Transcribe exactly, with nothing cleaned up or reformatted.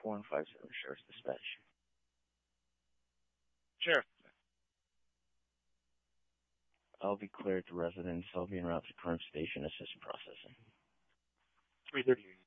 four and five seven Sheriff's Dispatch. Sheriff. I'll be cleared to residence. I'll be en route to current station assist processing. three thirty.